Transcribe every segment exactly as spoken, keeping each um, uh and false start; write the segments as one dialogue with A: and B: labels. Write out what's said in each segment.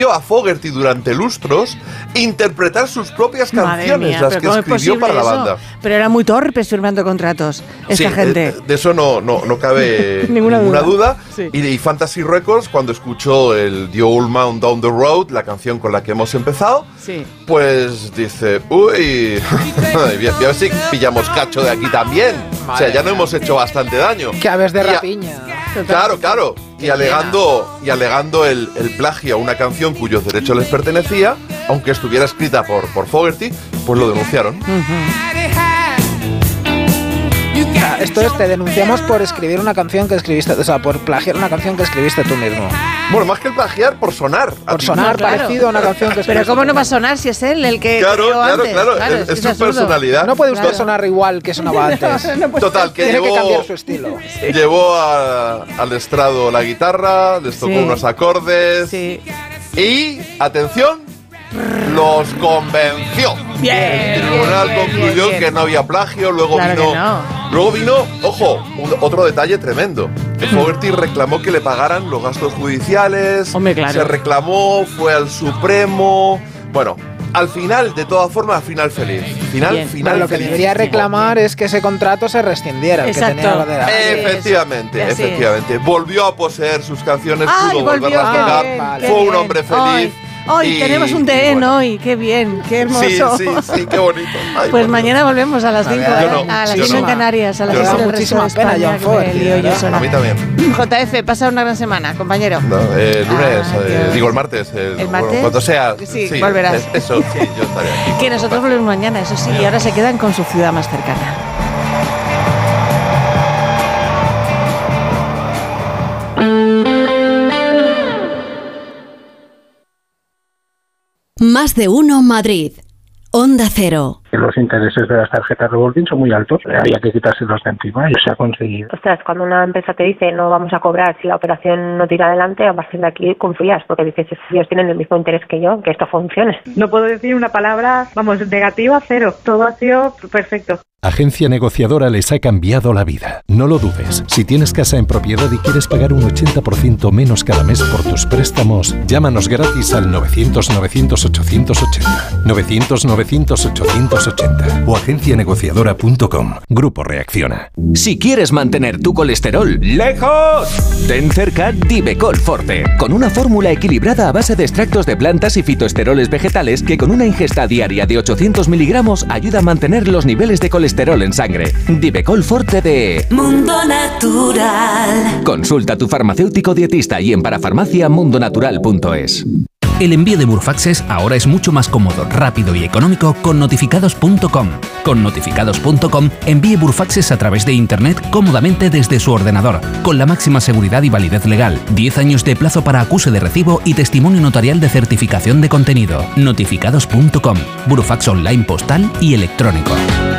A: a Fogerty durante lustros interpretar sus propias canciones,
B: mía,
A: las que escribió para la banda.
B: Eso? Pero eran muy torpes firmando contratos, esta
A: sí,
B: gente.
A: De, de eso no, no, no cabe
B: ninguna,
A: ninguna duda.
B: duda. Sí.
A: Y, y Fantasy Records, cuando escuchó el The Old Man Down the Road, la canción con la que hemos empezado,
B: sí.
A: pues dice, uy, a ver si pillamos cacho de aquí también. Madre o sea, ya no hemos hecho bastante daño.
C: Que aves de rapiña.
A: A, claro, claro. Y alegando, y alegando el, el plagio a una canción cuyos derechos les pertenecía, aunque estuviera escrita por, por Fogerty, pues lo denunciaron.
C: Uh-huh. Esto es, te denunciamos por escribir una canción que escribiste, o sea, por plagiar una canción que escribiste tú mismo.
A: Bueno, más que el plagiar, por sonar.
C: Por sonar, no, claro. Parecido a una canción que escribiste.
B: Pero ¿cómo no va a sonar si es él el que
A: Claro, claro,
B: antes?
A: claro,
B: claro.
A: Es, es,
B: es
A: su personalidad.
C: No puede usted
B: claro.
C: sonar igual que sonaba antes.
B: No, no
A: Total, que
C: Tiene
A: llevó,
C: que cambiar su estilo.
A: Sí. Llevó a, al estrado la guitarra, les tocó sí. unos acordes.
B: Sí.
A: Y, atención, los convenció.
B: Bien,
A: el tribunal
B: bien,
A: concluyó
B: bien, bien.
A: que no había plagio. Luego
B: claro
A: vino,
B: que no.
A: luego vino, ojo, un, otro detalle tremendo. Que Fogerty reclamó que le pagaran los gastos judiciales.
B: Hombre, claro.
A: Se reclamó, fue al Supremo. Bueno, al final, de todas formas, final feliz. Final,
B: bien.
A: final.
C: Bueno, lo que debería reclamar es que ese contrato se rescindiera. El que tenía la
A: efectivamente,
B: es.
A: efectivamente. Volvió a poseer sus canciones,
B: Ay,
A: pudo
B: volvió,
A: volverlas a tocar.
B: bien,
A: Fue
B: qué
A: un
B: bien.
A: hombre feliz.
B: Hoy
A: y,
B: tenemos un T N
A: bueno.
B: hoy, qué bien, qué hermoso.
A: Sí, sí, sí, qué bonito. Ay,
B: pues
A: bonito.
B: Mañana volvemos a las cinco,
A: no,
B: a las
A: yo
B: cinco
A: no.
B: en Canarias, a las
A: Yo
B: seis
A: no.
B: del resto de
C: Muchísima pena,
B: España,
C: John Ford,
B: que me lío yo sola.
A: A mí también.
B: J F, pasa una gran semana, compañero.
A: No, eh, lunes,
B: Ah,
A: eh, digo el martes. El,
B: ¿El martes?
A: Bueno, cuando sea.
B: Sí, volverás.
A: es- Eso, sí, yo estaré aquí.
B: Que nosotros volvemos mañana, eso sí, y ahora se quedan con su ciudad más cercana.
D: Más de uno Madrid. Onda Cero.
E: Los intereses de las tarjetas revolving son muy altos, había que quitárselos de encima y se ha conseguido.
F: Ostras, cuando una empresa te dice no vamos a cobrar si la operación no tira adelante, a partir de aquí confías, porque dices, ellos tienen el mismo interés que yo, que esto funcione.
G: No puedo decir una palabra, vamos, negativa, cero. Todo ha sido perfecto.
H: Agencia Negociadora les ha cambiado la vida. No lo dudes. Si tienes casa en propiedad y quieres pagar un ochenta por ciento menos cada mes por tus préstamos, llámanos gratis al novecientos novecientos ochocientos ochenta. novecientos novecientos ochocientos ochenta o agencia negociadora punto com. Grupo Reacciona.
I: Si quieres mantener tu colesterol lejos, ten cerca Divecol Forte, con una fórmula equilibrada a base de extractos de plantas y fitoesteroles vegetales que con una ingesta diaria de ochocientos miligramos ayuda a mantener los niveles de colesterol en sangre. Divecol Forte de
J: Mundo Natural.
I: Consulta a tu farmacéutico dietista y en parafarmacia mundo natural punto es.
K: El envío de Burfaxes ahora es mucho más cómodo, rápido y económico con notificados punto com. Con notificados punto com envíe Burfaxes a través de Internet cómodamente desde su ordenador, con la máxima seguridad y validez legal, diez años de plazo para acuse de recibo y testimonio notarial de certificación de contenido. notificados punto com. Burfax online postal y electrónico.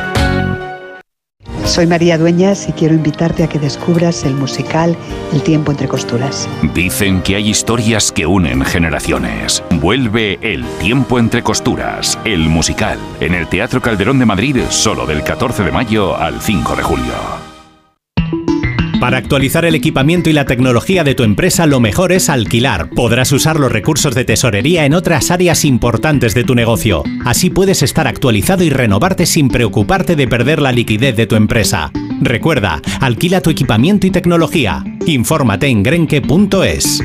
L: Soy María Dueñas y quiero invitarte a que descubras el musical El tiempo entre costuras.
M: Dicen que hay historias que unen generaciones. Vuelve El tiempo entre costuras, el musical, en el Teatro Calderón de Madrid, solo del catorce de mayo al cinco de julio.
N: Para actualizar el equipamiento y la tecnología de tu empresa, lo mejor es alquilar. Podrás usar los recursos de tesorería en otras áreas importantes de tu negocio. Así puedes estar actualizado y renovarte sin preocuparte de perder la liquidez de tu empresa. Recuerda, alquila tu equipamiento y tecnología. Infórmate en grenke punto es.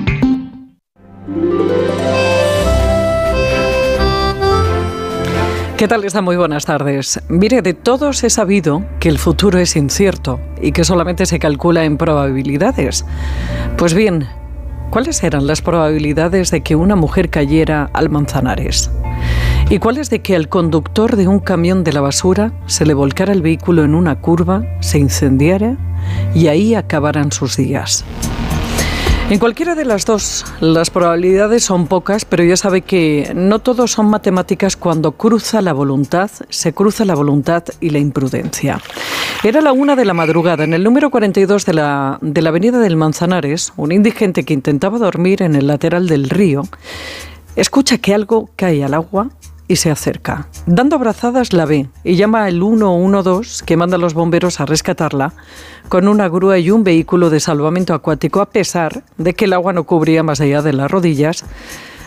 O: ¿Qué tal está? Muy buenas tardes. Mire, de todos he sabido que el futuro es incierto y que solamente se calcula en probabilidades. Pues bien, ¿cuáles eran las probabilidades de que una mujer cayera al Manzanares? ¿Y cuáles de que al conductor de un camión de la basura se le volcara el vehículo en una curva, se incendiara y ahí acabaran sus días? En cualquiera de las dos, las probabilidades son pocas, pero ya sabe que no todo son matemáticas cuando cruza la voluntad, se cruza la voluntad y la imprudencia. Era la una de la madrugada, en el número cuarenta y dos de la, de la avenida del Manzanares, un indigente que intentaba dormir en el lateral del río, escucha que algo cae al agua y se acerca. Dando abrazadas la ve y llama al uno uno dos, que manda a los bomberos a rescatarla, con una grúa y un vehículo de salvamento acuático, a pesar de que el agua no cubría más allá de las rodillas,